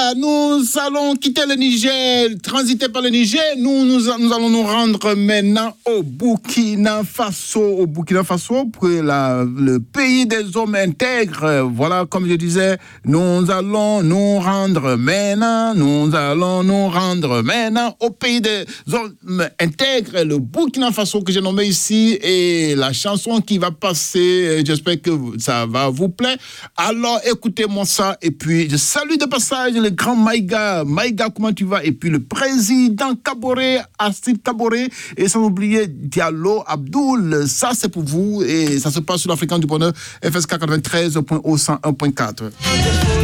voilà, nous allons quitter le Niger, transiter par le Niger. Nous allons nous rendre maintenant au Burkina Faso, pour le pays des hommes intègres. Voilà, comme je disais, nous allons nous rendre maintenant au pays des hommes intègres, le Burkina Faso que j'ai nommé ici, et la chanson qui va passer, j'espère que ça va vous plaire. Alors écoutez-moi ça, et puis je salue de passage le grand Maïga. Maïga, comment tu vas? Et puis le président Kaboré, Astrid Kaboré, et sans oublier Diallo Abdoul. Ça c'est pour vous, et ça se passe sur l'Africain du Bonheur, FSK 93.101.4.